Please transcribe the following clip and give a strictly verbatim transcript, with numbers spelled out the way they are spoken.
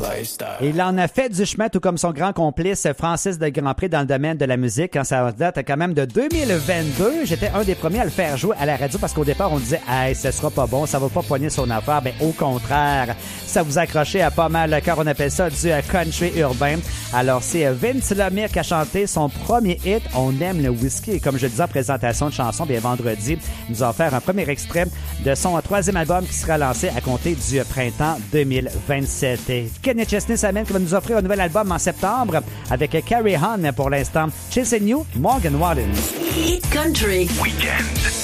Il en a fait du chemin, tout comme son grand complice Francis de Grandpré dans le domaine de la musique. Quand ça date quand même de deux mille vingt-deux, j'étais un des premiers à le faire jouer à la radio parce qu'au départ, on disait « Hey, ce sera pas bon, ça va pas poigner son affaire. » Ben, au contraire, ça vous accrochait à pas mal le cœur. On appelle ça du country urbain. Alors, c'est Vince Lemire qui a chanté son premier hit, « On aime le whisky ». Et comme je le disais en présentation de chanson, bien vendredi, il nous a offert un premier extrait de son troisième album qui sera lancé à compter du printemps deux mille vingt-sept. Et Kenny Chesney s'amène qui va nous offrir un nouvel album en septembre avec Carry On pour l'instant. Chasing You, Morgan Wallen. Hit Country Weekend.